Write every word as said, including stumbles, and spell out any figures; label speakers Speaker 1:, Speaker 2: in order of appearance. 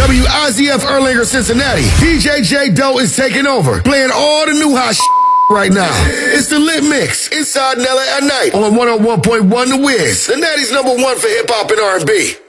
Speaker 1: W I Z F Erlanger, Cincinnati. D J J Doe is taking over, playing all the new hot right now. It's the Lit Mix, inside Nella at night on one oh one point one The Wiz, the Natty's number one for hip-hop and R and B.